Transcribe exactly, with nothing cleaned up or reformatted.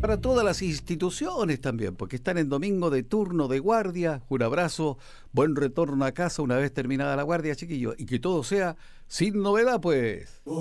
Para todas las instituciones también, porque están en domingo de turno de guardia. Un abrazo, buen retorno a casa una vez terminada la guardia, chiquillos, y que todo sea sin novedad, pues.